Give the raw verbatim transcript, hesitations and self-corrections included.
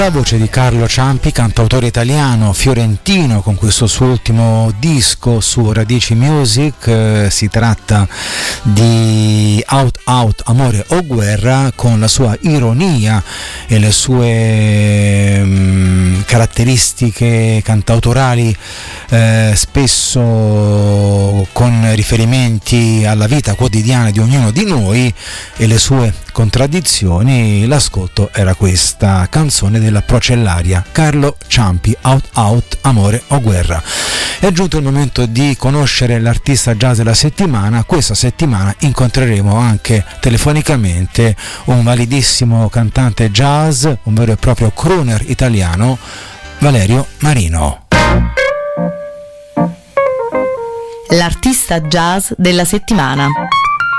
La voce di Carlo Ciampi, cantautore italiano fiorentino, con questo suo ultimo disco su Radici Music. Eh, si tratta di Out Out, Amore o Guerra, con la sua ironia e le sue mh, caratteristiche cantautorali, eh, spesso con riferimenti alla vita quotidiana di ognuno di noi e le sue contraddizioni. L'ascolto era questa canzone della Procellaria, Carlo Ciampi, Out Out, Amore o Guerra. È giunto il momento di conoscere l'artista jazz della settimana. Questa settimana incontreremo anche telefonicamente un validissimo cantante jazz, un vero e proprio crooner italiano, Valerio Marino. L'artista jazz della settimana.